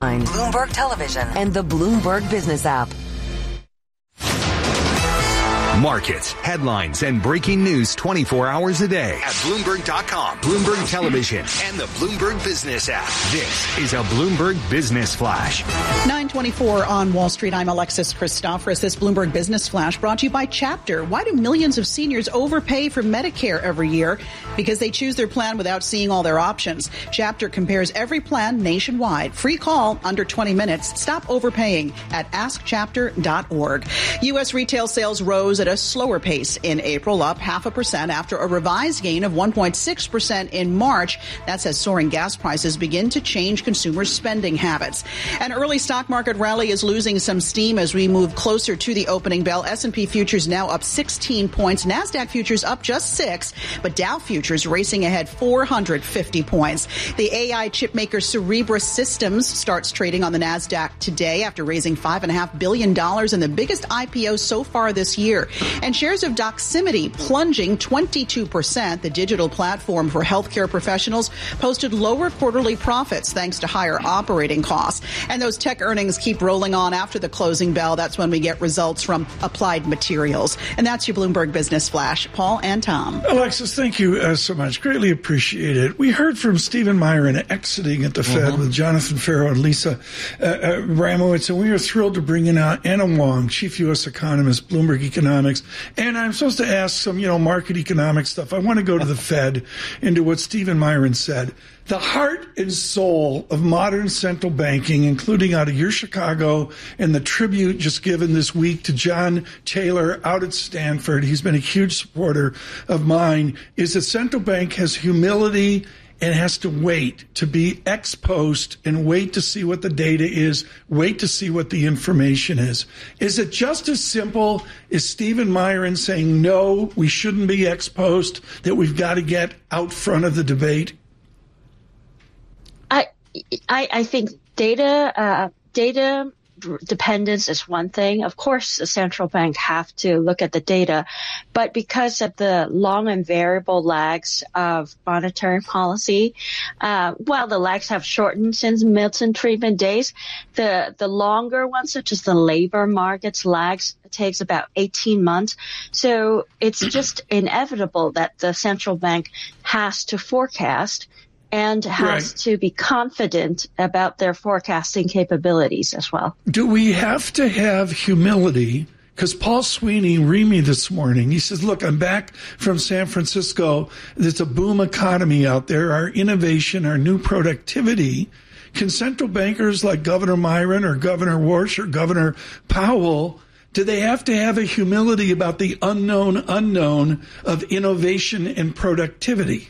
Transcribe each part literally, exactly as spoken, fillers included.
Bloomberg Television, and the Bloomberg Business app. Markets, headlines, and breaking news twenty-four hours a day at Bloomberg dot com, Bloomberg Television, and the Bloomberg Business app. This is a Bloomberg Business Flash. nine twenty-four on Wall Street. I'm Alexis Christoforous. This Bloomberg Business Flash brought to you by Chapter. Why do millions of seniors overpay for Medicare every year? Because they choose their plan without seeing all their options. Chapter compares every plan nationwide. Free call under twenty minutes. Stop overpaying at ask chapter dot org. U S retail sales rose at a slower pace in April, up half a percent after a revised gain of one point six percent in March. That's as soaring gas prices begin to change consumers' spending habits. An early stock market rally is losing some steam as we move closer to the opening bell. S and P futures now up sixteen points. NASDAQ futures up just six, but Dow futures racing ahead four hundred fifty points. The A I chipmaker Cerebras Systems starts trading on the NASDAQ today after raising five point five billion dollars in the biggest I P O so far this year. And shares of Doximity plunging twenty-two percent. The digital platform for healthcare professionals posted lower quarterly profits thanks to higher operating costs. And those tech earnings keep rolling on after the closing bell. That's when we get results from Applied Materials. And that's your Bloomberg Business Flash. Paul and Tom. Alexis, thank you uh, so much. Greatly appreciate it. We heard from Stephen Myron exiting at the mm-hmm. Fed with Jonathan Ferro and Lisa uh, uh, Ramowitz, and we are thrilled to bring in uh, Anna Wong, Chief U S Economist, Bloomberg Economics. And I'm supposed to ask some, you know, market economic stuff. I want to go to the Fed and to what Stephen Myron said. The heart and soul of modern central banking, including out of your Chicago and the tribute just given this week to John Taylor out at Stanford, he's been a huge supporter of mine, is that central bank has humility and has to wait to be ex post and wait to see what the data is, wait to see what the information is. Is it just as simple as Stephen Myron saying, no, we shouldn't be ex post, that we've got to get out front of the debate? I I, I think data uh, data dependence is one thing. Of course, the central bank have to look at the data, but because of the long and variable lags of monetary policy, uh, while the lags have shortened since Milton Friedman days, the the longer ones, such as the labor markets lags, takes about eighteen months. So it's just inevitable that the central bank has to forecast and has right. to be confident about their forecasting capabilities as well. Do we have to have humility? Because Paul Sweeney read me this morning. He says, look, I'm back from San Francisco. There's a boom economy out there. Our innovation, our new productivity. Can central bankers like Governor Myron or Governor Warsh or Governor Powell, do they have to have a humility about the unknown unknown of innovation and productivity?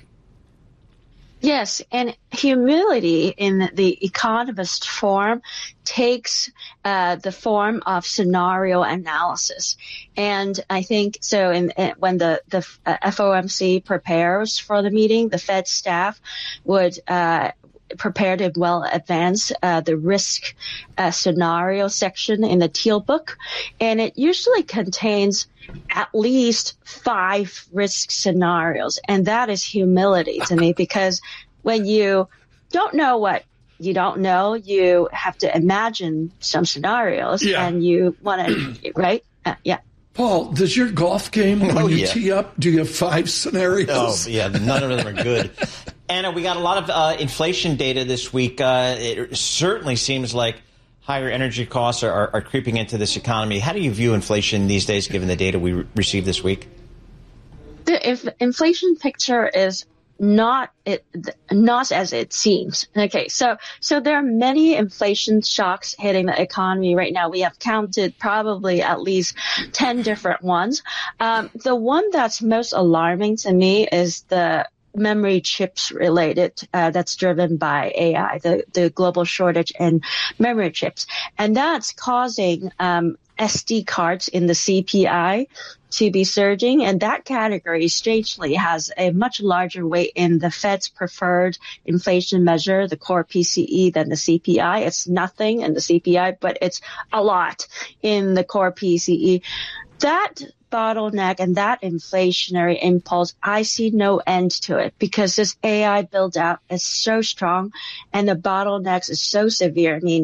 Yes, and humility in the economist form takes uh, the form of scenario analysis. And I think so in, in, when the, the uh, F O M C prepares for the meeting, the Fed staff would uh, prepare to well advance uh, the risk uh, scenario section in the Teal book. And it usually contains at least five risk scenarios. And that is humility to me, because when you don't know what you don't know, you have to imagine some scenarios yeah. and you want to, right? Uh, yeah. Paul, does your golf game, when oh, you yeah. tee up, do you have five scenarios? Oh, yeah, none of them are good. Anna, we got a lot of uh, inflation data this week. Uh, it certainly seems like higher energy costs are, are, are creeping into this economy. How do you view inflation these days, given the data we re- received this week? The if inflation picture is not it not as it seems. Okay, so so there are many inflation shocks hitting the economy right now. We have counted probably at least ten different ones. Um, the one that's most alarming to me is the memory chips related, uh, that's driven by A I, the, the global shortage in memory chips. And that's causing, um, S D cards in the C P I to be surging. And that category, strangely, has a much larger weight in the Fed's preferred inflation measure, the core P C E, than the C P I. It's nothing in the C P I, but it's a lot in the core P C E. That bottleneck and that inflationary impulse, I see no end to it, because this A I build out is so strong and the bottlenecks is so severe. I mean,